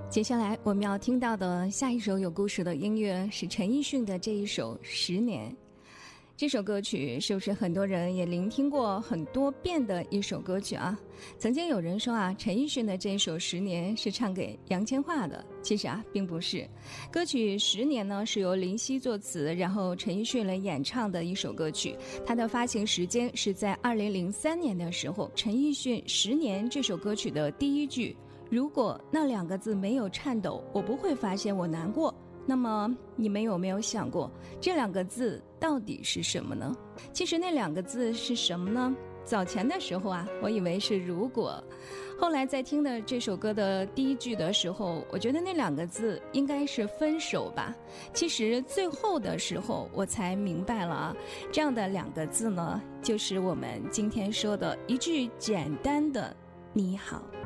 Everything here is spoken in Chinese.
接下来我们要听到的下一首有故事的音乐是陈奕迅的这一首《十年》。这首歌曲是不是很多人也聆听过很多遍的一首歌曲啊？曾经有人说啊，陈奕迅的这一首《十年》是唱给杨千嬅的，其实啊并不是。歌曲《十年》呢是由林夕作词，然后陈奕迅来演唱的一首歌曲。它的发行时间是在2003年的时候。陈奕迅《十年》这首歌曲的第一句，如果那2个字没有颤抖，我不会发现我难过。那么你们有没有想过，这2个字到底是什么呢？其实那2个字是什么呢？早前的时候啊，我以为是如果，后来在听的这首歌的第一句的时候，我觉得那2个字应该是分手吧。其实最后的时候我才明白了啊，这样的2个字呢，就是我们今天说的一句简单的你好。